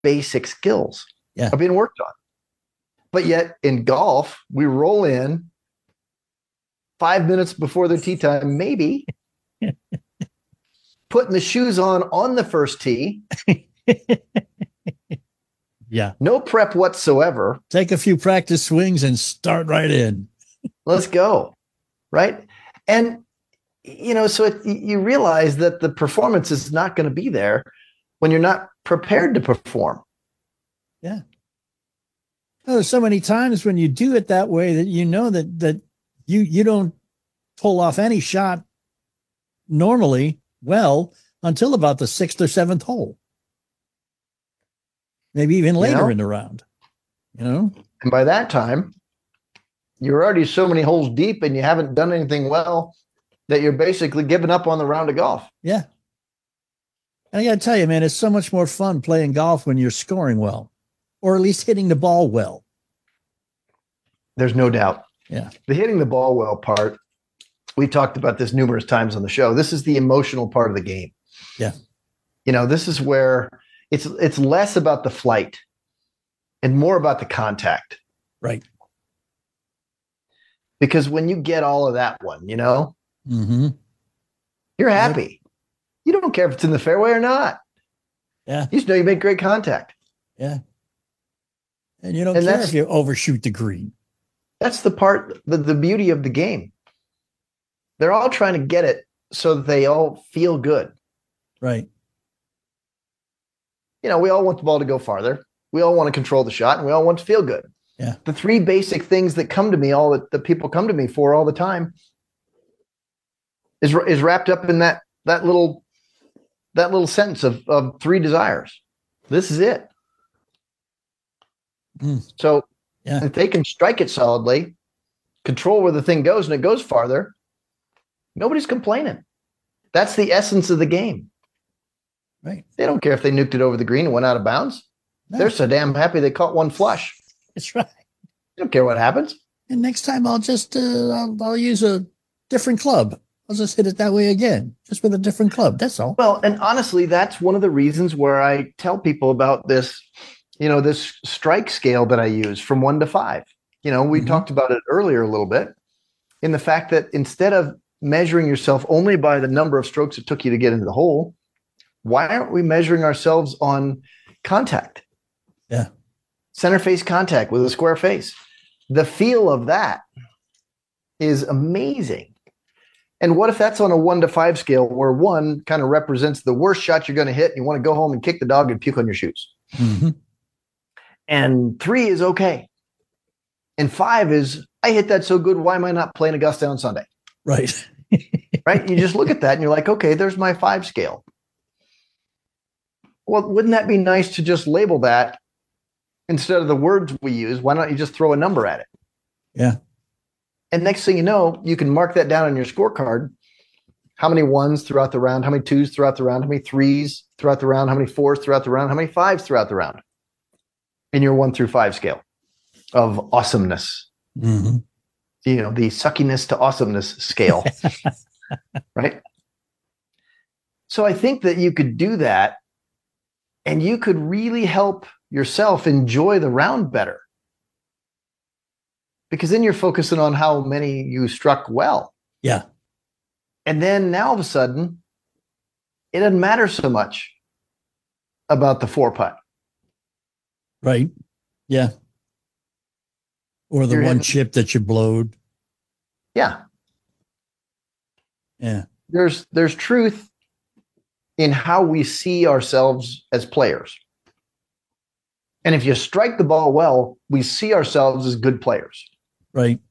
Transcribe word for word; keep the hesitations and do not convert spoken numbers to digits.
basic skills Yeah. are being worked on. But yet in golf, we roll in five minutes before the tee time, maybe putting the shoes on on the first tee. Yeah. No prep whatsoever. Take a few practice swings and start right in. Let's go. Right. And, you know, so it, you realize that the performance is not going to be there when you're not prepared to perform. Yeah. Oh, there's so many times when you do it that way that you know that that you you don't pull off any shot normally well until about the sixth or seventh hole. Maybe even later you know? in the round. You know? And by that time, you're already so many holes deep and you haven't done anything well that you're basically giving up on the round of golf. Yeah. And I got to tell you, man, it's so much more fun playing golf when you're scoring well, or at least hitting the ball well. There's no doubt. Yeah. The hitting the ball well part, we talked about this numerous times on the show. This is the emotional part of the game. Yeah. You know, this is where it's it's less about the flight and more about the contact. Right. Because when you get all of that one, you know, mm-hmm. you're happy. You don't care if it's in the fairway or not. Yeah. You just know you make great contact. Yeah. And you don't and care if you overshoot the green. That's the part, the, the beauty of the game. They're all trying to get it so that they all feel good. Right. You know, we all want the ball to go farther. We all want to control the shot and we all want to feel good. Yeah. The three basic things that come to me, all that the people come to me for all the time is, is wrapped up in that, that little, that little sentence of, of three desires. This is it. Mm. So yeah. if they can strike it solidly, control where the thing goes and it goes farther, nobody's complaining. That's the essence of the game. Right. They don't care if they nuked it over the green and went out of bounds. No. They're so damn happy they caught one flush. That's right. They don't care what happens. And next time I'll just, uh, I'll, I'll use a different club. I'll just hit it that way again, just with a different club. That's all. Well, and honestly, that's one of the reasons where I tell people about this, you know, this strike scale that I use from one to five. You know, we mm-hmm. talked about it earlier a little bit in the fact that instead of measuring yourself only by the number of strokes it took you to get into the hole, why aren't we measuring ourselves on contact? Yeah. Center face contact with a square face. The feel of that is amazing. And what if that's on a one to five scale where one kind of represents the worst shot you're going to hit and you want to go home and kick the dog and puke on your shoes? Mm-hmm. And three is okay. And five is, I hit that so good, why am I not playing Augusta on Sunday? Right. Right? You just look at that and you're like, okay, there's my five scale. Well, wouldn't that be nice to just label that instead of the words we use? Why not you just throw a number at it? Yeah. And next thing you know, you can mark that down on your scorecard. How many ones throughout the round? How many twos throughout the round? How many threes throughout the round? How many fours throughout the round? How many fives throughout the round? In your one through five scale of awesomeness. Mm-hmm. You know, the suckiness to awesomeness scale. Right? So I think that you could do that and you could really help yourself enjoy the round better. Because then you're focusing on how many you struck well. Yeah. And then now all of a sudden, it doesn't matter so much about the four putt. Right. Yeah. Or the You're one hitting, chip that you blowed. Yeah. Yeah. There's there's truth in how we see ourselves as players. And if you strike the ball well, we see ourselves as good players. Right.